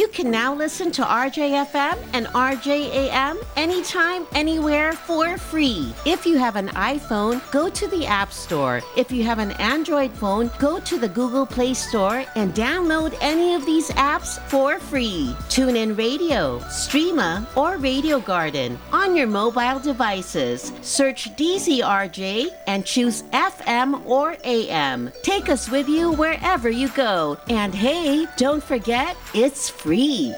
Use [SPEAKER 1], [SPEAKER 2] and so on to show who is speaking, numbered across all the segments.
[SPEAKER 1] You can now listen to RJFM and RJAM anytime, anywhere for free. If you have an iPhone, go to the App Store. If you have an Android phone, go to the Google Play Store and download any of these apps for free. TuneIn Radio, Streama, or Radio Garden on your mobile devices. Search DZRJ and choose FM or AM. Take us with you wherever you go. And hey, don't forget, it's free.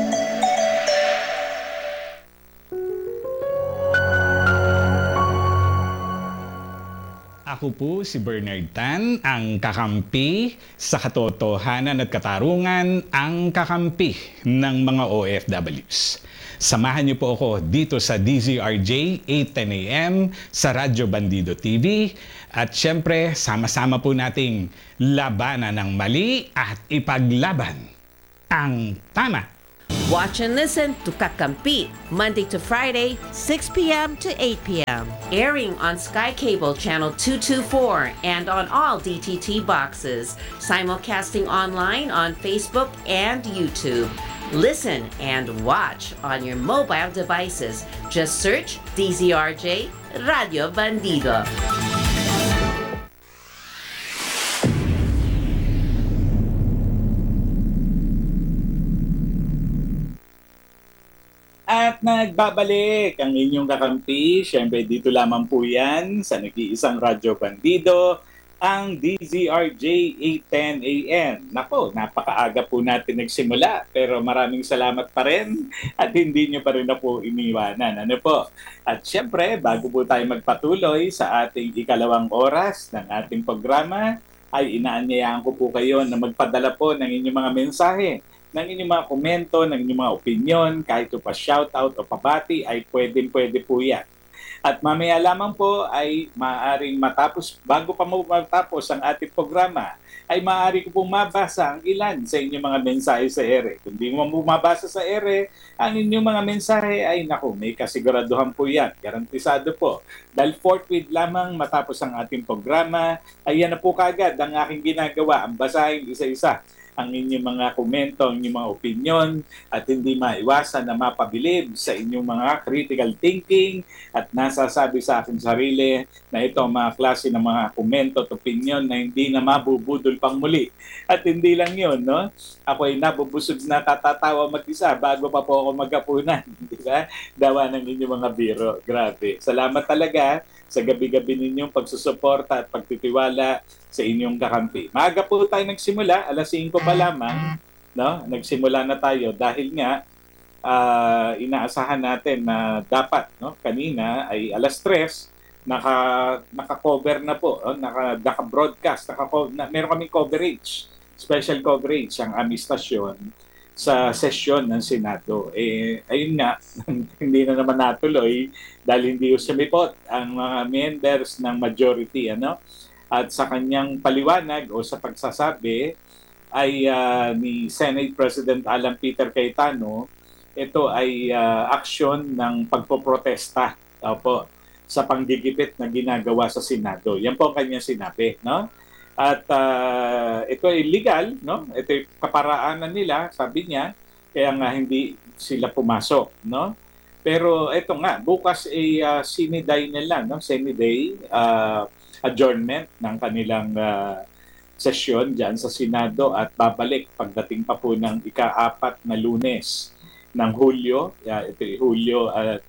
[SPEAKER 2] Ako po si Bernard Tan, ang kakampi sa katotohanan at katarungan, ang kakampi ng mga OFWs. Samahan niyo po ako dito sa DZRJ 8:10 AM sa Radyo Bandido TV at syempre sama-sama po nating labanan ng mali at ipaglaban ang tama.
[SPEAKER 1] Watch and listen to Kakampi, Monday to Friday, 6 p.m. to 8 p.m. Airing on Sky Cable Channel 224 and on all DTT boxes. Simulcasting online on Facebook and YouTube. Listen and watch on your mobile devices. Just search DZRJ Radio Bandido.
[SPEAKER 3] At nagbabalik ang inyong kakampi. Siyempre dito lamang po yan sa nag-iisang Radyo Bandido, ang DZRJ 8:10 AM. Nako, napakaaga po natin nagsimula pero maraming salamat pa rin at hindi nyo pa rin na po iniwanan. Ano po? At siyempre, bago po tayo magpatuloy sa ating ikalawang oras ng ating programa, ay inaanyayahan ko po kayo na magpadala po ng inyong mga mensahe, ng inyong mga komento, ng inyong mga opinion, kahit pa shoutout o pabati, ay pwede po yan. At mamaya lamang po ay maaaring matapos, bago pa matapos ang ating programa, ay maaari ko pong mabasa ang ilan sa inyong mga mensahe sa ere. Kung di mo mabasa sa ere, ang inyong mga mensahe ay naku, may kasiguraduhan po yan. Garantisado po. Dahil forthwith lamang matapos ang ating programa, ay yan na po kagad ang aking ginagawa, ang basahin isa-isa ang inyong mga komento, ang inyong mga opinion at hindi maiwasan na mapabilib sa inyong mga critical thinking at nasasabi sa aking sarili na ito ang mga klase ng mga komento at opinion na hindi na mabubudol pang muli. At hindi lang yun, no? Ako ay nabubusog na katatawa mag-isa bago pa po ako magkapunan. Di ba? Dawa ng inyong mga biro. Grabe. Salamat talaga sa gabi-gabi ninyong pagsusuporta at pagtitiwala sa inyong kakampi. Maaga po tayo nagsimula, alas 5 pa lamang, no? Nagsimula na tayo dahil nga inaasahan natin na dapat, no, kanina ay alas 3 naka-cover na po, naka-broadcast, meron kaming coverage, special coverage ang aming stasyon sa sesyon ng Senado. Ayun nga, hindi na naman natuloy dahil hindi sumipot ang mga members ng majority, ano? At sa kanyang paliwanag o sa pagsasabi ay ni Senate President Alan Peter Cayetano, ito ay aksyon ng pagpoprotesta po sa panggigipit na ginagawa sa Senado. Yan po ang kanyang sinabi, no? At ito ay legal, no? Ito ay kaparaanan nila, sabi niya, kaya nga hindi sila pumasok, no? Pero ito nga, bukas ay siniday nila, no? Siniday, adjournment ng kanilang sesyon dyan sa Senado at babalik pagdating pa po ng ika-4 na Lunes ng Hulyo. Ito ay Hulyo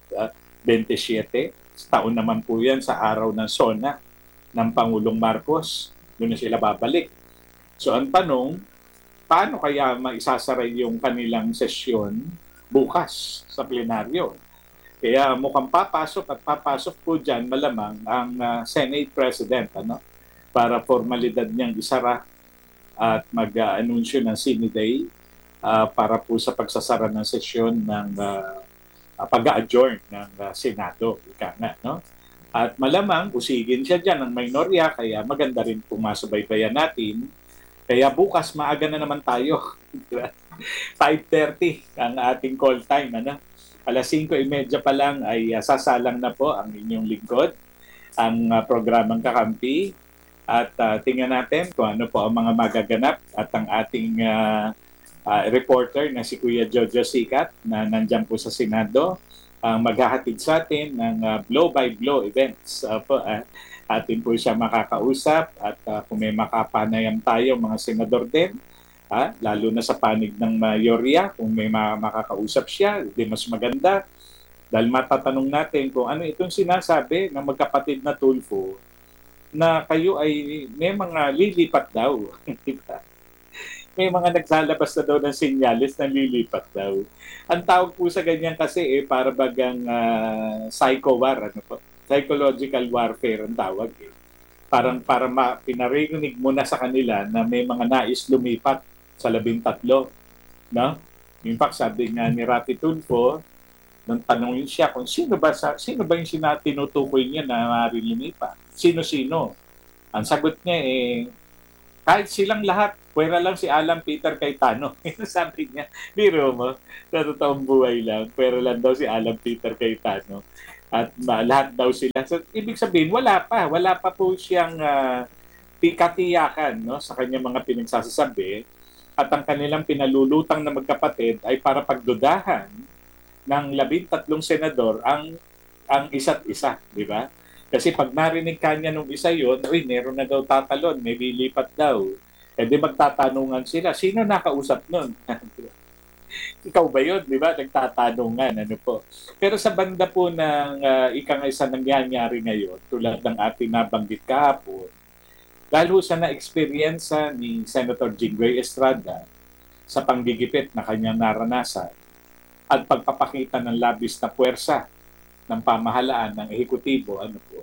[SPEAKER 3] 27. Taon naman po yan sa araw ng SONA ng Pangulong Marcos. Doon na sila babalik. So ang tanong, paano kaya maisasara yung kanilang sesyon bukas sa plenaryo? Kaya mukhang papasok po dyan malamang ang Senate President, ano, para formalidad niyang isara at mag-anunsyo ng siniday para po sa pagsasara ng sesyon ng pag-adjourn ng Senado. Ika nga, no? At malamang usigin siya dyan ng minorya, kaya maganda rin kung masubaybayan natin. Kaya bukas maaga na naman tayo. 5:30 ang ating call time, ano? Alas 5:30 pa lang ay sasalang na po ang inyong lingkod, ang programang Kakampi. At tingnan natin kung ano po ang mga magaganap at ang ating reporter na si Kuya Jojo Sicat na nandyan po sa Senado ang maghahatid sa atin ng blow-by-blow events. Atin po siya makakausap at kung may makapanayam tayo mga senador din, lalo na sa panig ng mayorya, kung may makakausap siya, di mas maganda. Dahil matatanong natin kung ano itong sinasabi ng magkapatid na Tulfo na kayo ay may mga lilipat daw. Diba? May mga nagsalabas na daw ng sinyalis na lilipat daw. Ang tawag po sa ganyan kasi para bagang psycho war, psychological warfare ang tawag Parang para pinarinig mo na sa kanila na may mga nais lumipat sa 13, no? In fact, sabi nga ni Rapi Tulfo, nang tanongin siya kung sino ba yung tinutukoy niya na maaaring lumipat? Sino-sino? Ang sagot niya kahit silang lahat, pwera lang si Alan Peter Cayetano. Sabi niya, biro mo, sa totoong buhay lang, pwera lang daw si Alan Peter Cayetano. At lahat daw sila. So, ibig sabihin, wala pa po siyang katiyakan sa kanyang mga pinagsasasabi. At ang kanilang pinalulutang na magkapatid ay para pagdudahan ng 13 senador ang isa't isa, di ba? Kasi pag narinig kanya nung isa yun, meron na daw tatalon, may lilipat daw. Di magtatanungan sila, sino nakausap nun? Ikaw ba yun? Di ba? Nagtatanungan, Pero sa banda po ng isa nangyayari ngayon, tulad ng ating nabanggit kahapon, dahil sa na-experience ni Senator Jinggoy Estrada sa panggigipit na kanyang naranasan at pagpapakita ng labis na puwersa ng pamahalaan ng ehekutibo,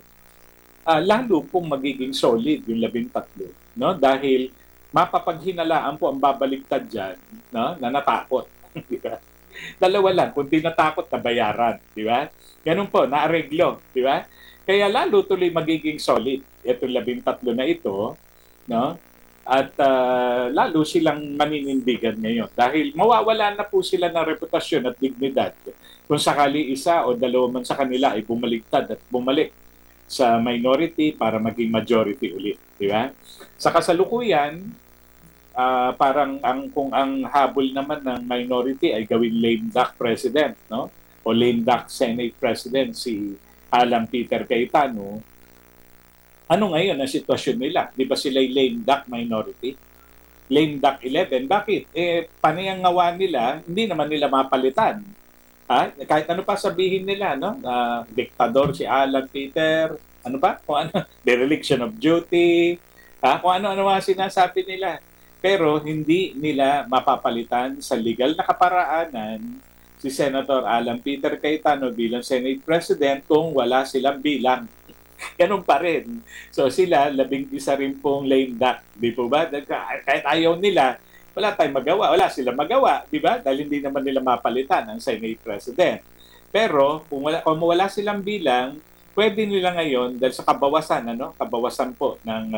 [SPEAKER 3] lalo pong magiging solid yung 13, no? Dahil mapapaghinalaan po ang babaliktad dyan, no? Na natakot. Di ba? Dalawa lang, kung di natakot, nabayaran. Di ba? Ganun po, naareglo. Di ba? Kaya lalo tuloy magiging solid itong 13 na ito, no? At lalo silang maninindigan ngayon dahil mawawala na po sila ng reputasyon at dignidad kung sakali isa o dalawa man sa kanila ay bumaliktad at bumalik sa minority para maging majority ulit, di ba? Sa kasalukuyan, parang kung ang habol naman ng minority ay gawing lame duck president, no? O lame duck Senate president si Alan Peter Cayetano. Ano ngayon ang sitwasyon nila? Di ba sila'y lame duck minority? Lame duck 11. Bakit? Panayang-ngawa nila, hindi naman nila mapalitan. Kahit ano pa sabihin nila, no? Diktador si Alan Peter, ano pa? Kung ano, dereliction of duty, kung ano-ano mga sinasabi nila. Pero hindi nila mapapalitan sa legal na kaparaanan si Senator Alan Peter Cayetano bilang Senate President kung wala silang bilang. Ganun pa rin. So sila, 11 rin pong lame duck. Di po ba? Kahit ayaw nila, wala tayong magawa. Wala silang magawa. Di ba? Dahil hindi naman nila mapalitan ang Senate President. Pero kung wala silang bilang, pwede nila ngayon, dahil sa kabawasan, kabawasan po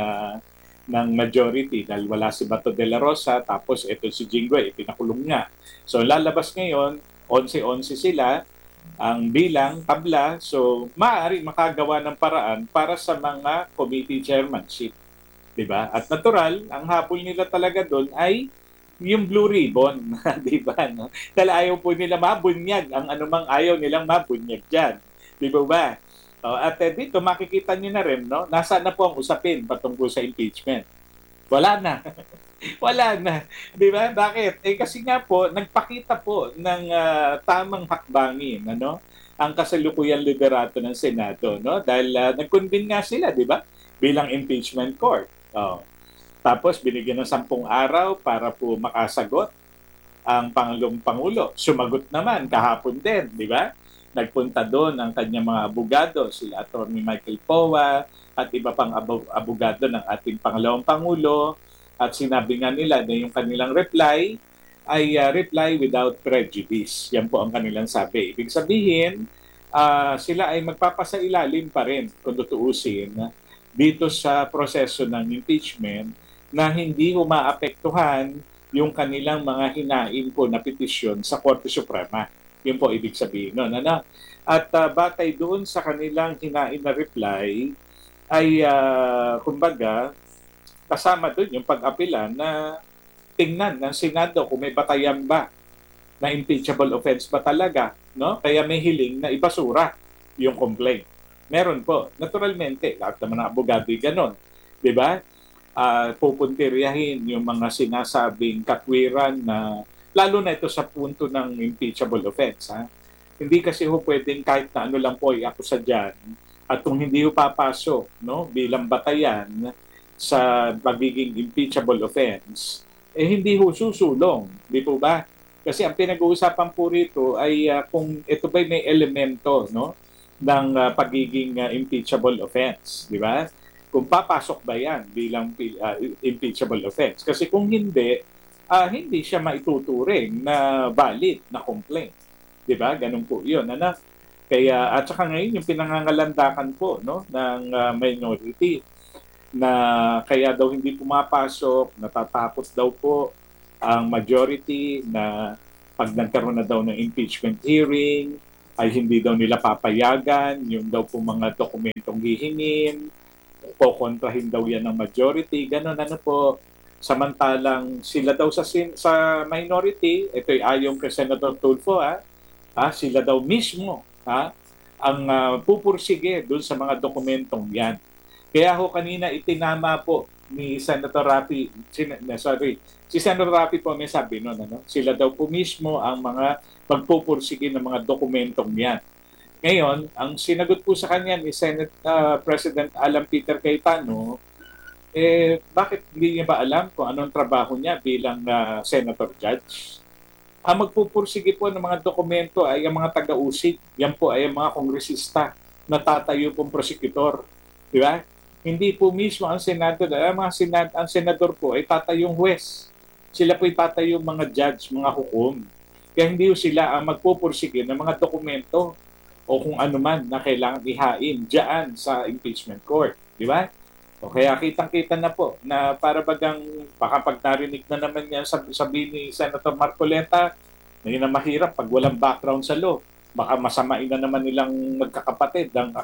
[SPEAKER 3] ng majority, dahil wala si Bato de la Rosa, tapos ito si Jinggoy, pinakulong nga. So lalabas ngayon, 11-11 sila, ang bilang, tabla, so maaari makagawa ng paraan para sa mga committee chairmanship. Diba? At natural, ang habol nila talaga doon ay yung blue ribbon. Diba? No? Dahil ayaw po nila mabunyag ang anumang ayaw nilang mabunyag dyan. Diba ba? At dito makikita nyo na rin, no? Nasaan na po ang usapin patungkol sa impeachment? Wala na. Wala na. Di ba? Bakit? Kasi nga po, nagpakita po ng tamang hakbangin, ang kasalukuyang liderato ng Senado, no? Dahil nag-convene nga sila, di ba? Bilang impeachment court. Tapos binigyan ng 10 araw para po makasagot ang Pangulo. Sumagot naman kahapon din, di ba? Nagpunta doon ang kanyang mga abogado, sila Attorney Michael Powa at iba pang abogado ng ating Pangalawang Pangulo. At sinabi nga nila na yung kanilang reply ay reply without prejudice. Yan po ang kanilang sabi. Ibig sabihin, sila ay magpapasailalim pa rin kung tutuusin dito sa proseso ng impeachment na hindi maapektuhan yung kanilang mga hinain po na petisyon sa Korte Suprema. Yun po ibig sabihin. No? At batay doon sa kanilang hinain na reply ay kumbaga kasama doon yung pag-apila na tingnan ng Senado kung may batayan ba na impeachable offense ba talaga, no? Kaya may hiling na ibasura yung complaint. Meron po. Naturalmente, lahat naman ng abogado ganon. 'Di ba? Pupuntiryahin yung mga sinasabing katwiran na lalo na ito sa punto ng impeachable offense. Ha? Hindi kasi ho pwedeng kahit na ano lang po i-akusa dyan at kung hindi ho papasok no, bilang batayan sa magiging impeachable offense, eh hindi ho susulong. Di po ba? Kasi ang pinag-uusapan po rito ay kung ito ba may elemento no, ng pagiging impeachable offense. Di ba? Kung papasok ba yan bilang impeachable offense. Kasi kung hindi, hindi siya maituturing na valid na complaint. Di ba? Ganun po yun. Ano? Kaya, at saka ngayon yung pinangangalandakan po no, ng minority na kaya daw hindi pumapasok, natatakot daw po ang majority na pag nagkaroon na daw ng impeachment hearing, ay hindi daw nila papayagan yung daw po mga dokumentong hihingin, pokontrahin daw yan ng majority, ganun ano po. Samantalang sila daw sa minority, ito'y ayon kay Senator Tulfo, sila daw mismo ang pupursige doon sa mga dokumentong yan. Kaya ho kanina itinama po ni Senator Rapi, si Senator Rapi po may sabi noon, ano? Sila daw po mismo ang mga magpupursige ng mga dokumentong yan. Ngayon, ang sinagot po sa kanya ni Senate President Alan Peter Cayetano, bakit hindi niya ba alam kung anong trabaho niya bilang Senator Judge? Ang magpupursige po ng mga dokumento ay ang mga taga-usig. Yan po ay ang mga kongresista na tatayo pong prosecutor. Di ba? Hindi po mismo ang senador, ang senador po ay tatayong huwes. Sila po ay tatayong mga judge, mga hukom. Kaya hindi po sila ang magpupursige ng mga dokumento o kung ano man na kailangan ihain diyan sa impeachment court. Di ba? O kaya kitang-kita na po na para bagang baka pag narinig na naman yan sabi ni Senator Marcoleta na yun ang mahirap pag walang background sa law. Baka masamain na naman nilang magkakapatid ang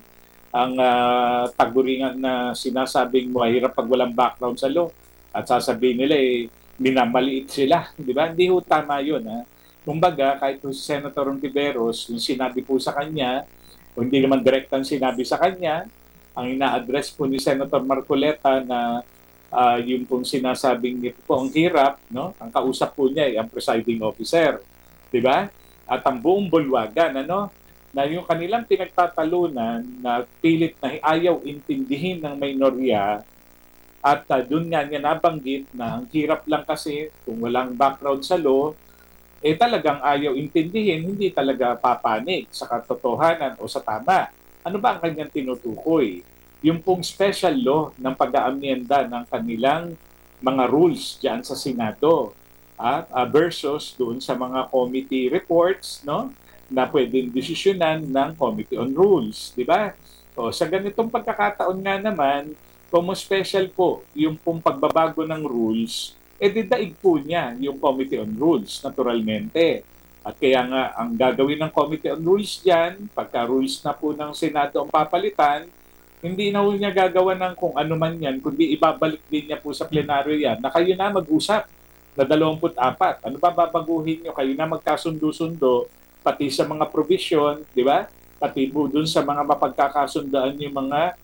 [SPEAKER 3] taguringan na sinasabing mahirap pag walang background sa law at sasabihin nila minamaliit sila. Di ba? Hindi ho tama yun. Kumbaga, kahit si Senator Ontiveros, yung sinabi po sa kanya, o hindi naman direktang sinabi sa kanya, ang ina-address po ni Senator Marcoleta na yung pong sinasabing nito po, ang hirap, no? Ang kausap po niya ay ang presiding officer. Di ba? At ang buong bulwagan, na yung kanilang pinagtatalunan na pilit na ayaw intindihin ng minorya at doon nga niya nabanggit na ang hirap lang kasi kung walang background sa law, talagang ayaw intindihin, hindi talaga papanig sa katotohanan o sa tama. Ano ba ang kanyang tinutukoy? Yung pong special law ng pag-aamyenda ng kanilang mga rules diyan sa Senado versus doon sa mga committee reports, no? Na pwedeng desisyonan ng Committee on Rules, di ba? O, sa ganitong pagkakataon nga naman, kung special po yung pong pagbabago ng rules, didaig po niya yung Committee on Rules, naturalmente. At kaya nga, ang gagawin ng Committee on Rules dyan, pagka rules na po ng Senado ang papalitan, hindi na po niya gagawa ng kung ano man yan, kundi ibabalik din niya po sa plenaryo yan, na kayo na mag-usap na 24. Ano ba babaguhin nyo? Kayo na magkasundo-sundo, pati sa mga provision, di ba? Pati po dun sa mga mapagkakasundaan yung mga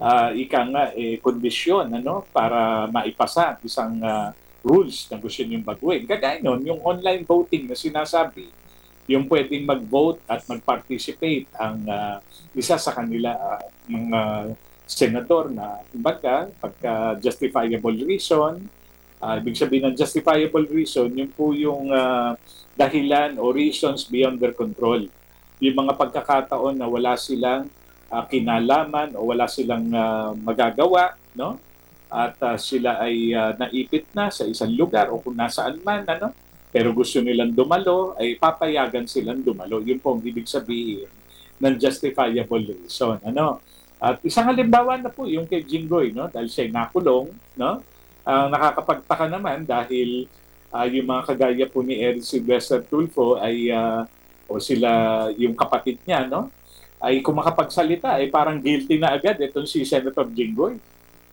[SPEAKER 3] kondisyon para maipasa isang rules na gusto niyong baguhin. Kagaya nun, yung online voting na sinasabi, yung pwedeng mag-vote at mag-participate ang isa sa kanila mga senador na pagka justifiable reason, ibig sabihin ng justifiable reason, yun po yung dahilan o reasons beyond their control. Yung mga pagkakataon na wala silang kinalaman o wala silang magagawa, no? At sila ay naipit na sa isang lugar o kung nasaan man, pero gusto nilang dumalo, ay papayagan silang dumalo. Yun po ang ibig sabihin ng justifiable reason. At isang halimbawa na po yung kay Jinggoy, dahil siya nakulong, nakakapagtaka naman dahil yung mga kagaya po ni Eric Sylvester Tulfo ay o sila yung kapatid niya ay kung makapagsalita ay parang guilty na agad itong si Senator Jinggoy.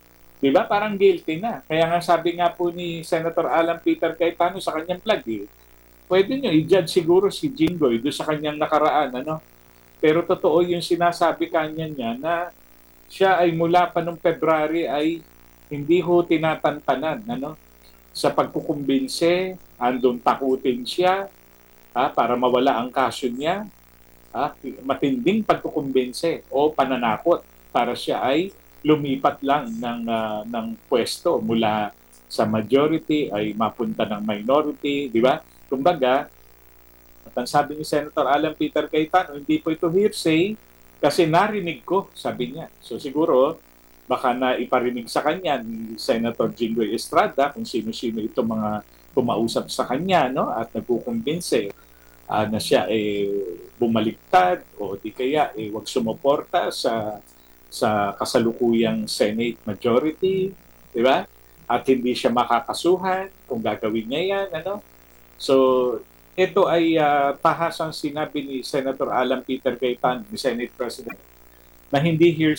[SPEAKER 3] Di ba? Parang guilty na. Kaya nga sabi nga po ni Senator Alan Peter Cayetano sa kanyang plug, pwede nyo i-judge siguro si Jinggoy doon sa kanyang nakaraan, ano? Pero totoo yung sinasabi kanya niya na siya ay mula pa nung February ay hindi ho tinatantanan, ano? Sa pagkukumbinse, andun takutin siya para mawala ang kaso niya, matinding pagkukumbinse o pananakot para siya ay lumipat lang ng pwesto mula sa majority ay mapunta ng minority, di ba? Kumbaga, at ang sabi ni Senator Alan Peter Cayetano, hindi po ito hearsay kasi narinig ko, sabi niya. So siguro, baka na iparinig sa kanya ni Senator Jinggoy Estrada kung sino-sino itong mga pumausap sa kanya, no? At nagkukumbinse na siya bumaliktad o di kaya wag sumuporta sa kasalukuyang Senate majority, di ba? At hindi siya makakasuhan kung gagawin niya yan, ano? So, ito ay pahasang sinabi ni Senator Alan Peter Cayetano, ni Senate President, na hindi